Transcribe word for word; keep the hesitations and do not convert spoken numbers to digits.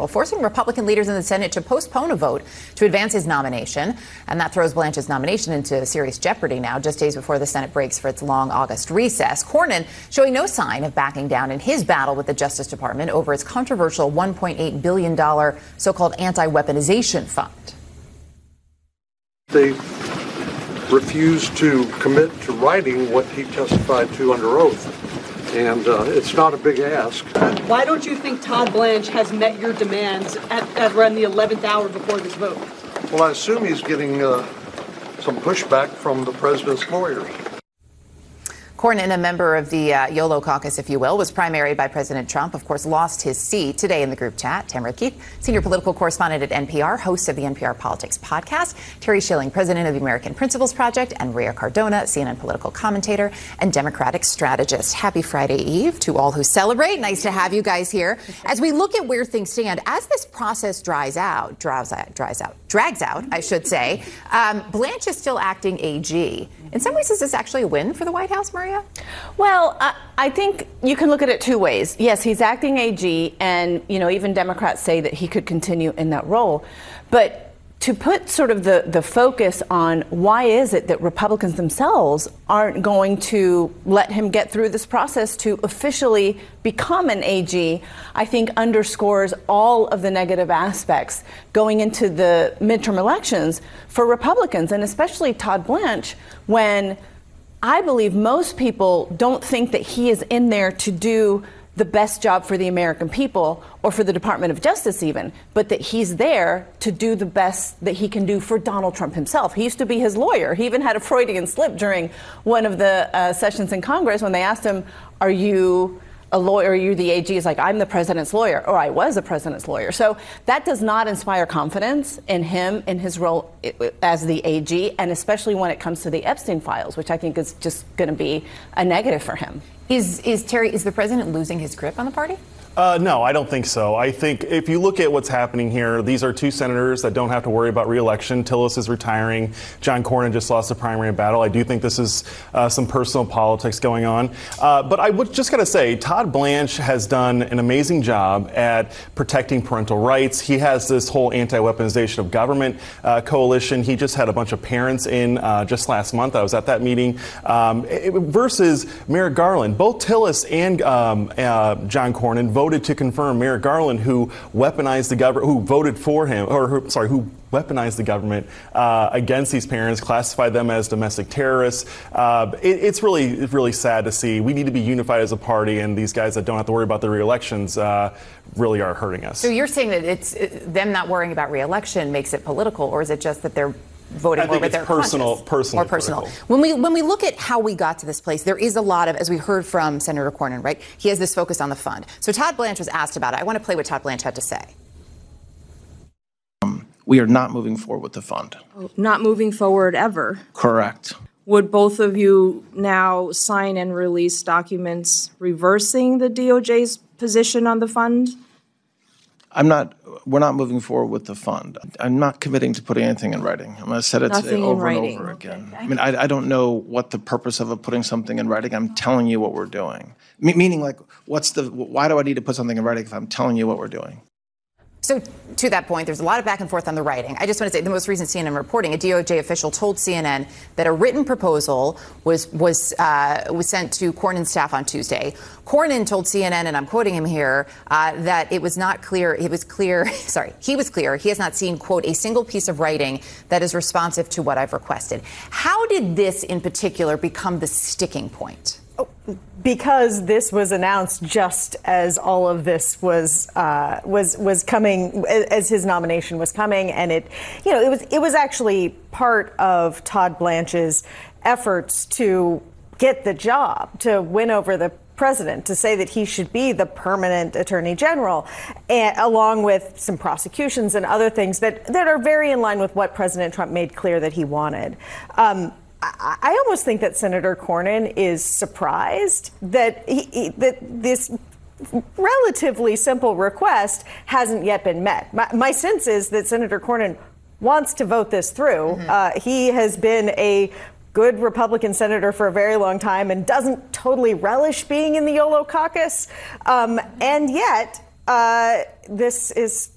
control, forcing Republican leaders in the Senate to postpone a vote to advance his nomination. And that throws Blanche's nomination into serious jeopardy now, just days before the Senate breaks for its long August recess. Cornyn showing no sign of backing down in his battle with the Justice Department over its controversial one point eight billion dollars so-called anti-weaponization fund. They refused to commit to writing what he testified to under oath. And uh, it's not a big ask. Why don't you think Todd Blanche has met your demands at, at around the eleventh hour before this vote? Well, I assume he's getting uh, some pushback from the president's lawyers. Cornyn, a member of the uh, YOLO caucus, if you will, was primaried by President Trump, of course, lost his seat today in the group chat. Tamara Keith, senior political correspondent at N P R, host of the N P R Politics podcast. Terry Schilling, president of the American Principles Project. And Rhea Cardona, C N N political commentator and Democratic strategist. Happy Friday Eve to all who celebrate. Nice to have you guys here. As we look at where things stand, as this process dries out, dries out, dries out, drags out, I should say, um, Blanche is still acting A G. In some ways, is this actually a win for the White House, Maria? Well, I, I think you can look at it two ways. Yes, he's acting A G, and, you know, even Democrats say that he could continue in that role. But to put sort of the, the focus on why is it that Republicans themselves aren't going to let him get through this process to officially become an A G, I think underscores all of the negative aspects going into the midterm elections for Republicans, and especially Todd Blanche, when I believe most people don't think that he is in there to do the best job for the American people or for the Department of Justice even, but that he's there to do the best that he can do for Donald Trump himself. He used to be his lawyer. He even had a Freudian slip during one of the uh, sessions in Congress when they asked him, are you a lawyer, are you the A G? He's like, I'm the president's lawyer, or I was the president's lawyer. So that does not inspire confidence in him, in his role as the A G, and especially when it comes to the Epstein files, which I think is just going to be a negative for him. Is, is Terry, is the president losing his grip on the party? Uh, no, I don't think so. I think if you look at what's happening here, these are two senators that don't have to worry about re-election. Tillis is retiring. John Cornyn just lost the primary battle. I do think this is uh, some personal politics going on. Uh, but I would just got to say, Todd Blanche has done an amazing job at protecting parental rights. He has this whole anti-weaponization of government uh, coalition. He just had a bunch of parents in uh, just last month. I was at that meeting. Um, it, versus Merrick Garland. Both Tillis and um, uh, John Cornyn voted to confirm Merrick Garland, who weaponized the government, who voted for him, or who, sorry, who weaponized the government uh, against these parents, classified them as domestic terrorists. Uh, it, it's really, really sad to see. We need to be unified as a party, and these guys that don't have to worry about the re-elections uh, really are hurting us. So you're saying that it's it, them not worrying about re-election makes it political, or is it just that they're voting I think more with it's their personal, conscience, personal, more personal. political. When we when we look at how we got to this place, there is a lot of, as we heard from Senator Cornyn, right? He has this focus on the fund. So Todd Blanche was asked about it. I want to play what Todd Blanche had to say. Um, we are not moving forward with the fund. Not moving forward ever. Correct. Would both of you now sign and release documents reversing the D O J's position on the fund? I'm not, we're not moving forward with the fund. I'm not committing to putting anything in writing. I'm going to say it Nothing today in over and writing. over again. I mean, I, I don't know what the purpose of putting something in writing. I'm telling you what we're doing. Me- meaning, like, what's the, why do I need to put something in writing if I'm telling you what we're doing? So to that point, there's a lot of back and forth on the writing. I just want to say the most recent C N N reporting, a D O J official told C N N that a written proposal was was uh, was sent to Cornyn's staff on Tuesday. Cornyn told C N N, and I'm quoting him here, uh, that it was not clear. It was clear. Sorry, he was clear. He has not seen, quote, a single piece of writing that is responsive to what I've requested. How did this in particular become the sticking point? Oh, because this was announced just as all of this was uh, was was coming, as his nomination was coming, and it, you know, it was it was actually part of Todd Blanche's efforts to get the job, to win over the president, to say that he should be the permanent attorney general, and along with some prosecutions and other things that that are very in line with what President Trump made clear that he wanted. Um, I, I almost think that Senator Cornyn is surprised that he, he, that this relatively simple request hasn't yet been met. My, my sense is that Senator Cornyn wants to vote this through. Mm-hmm. Uh, he has been a good Republican senator for a very long time and doesn't totally relish being in the YOLO caucus. Um, and yet, uh, this is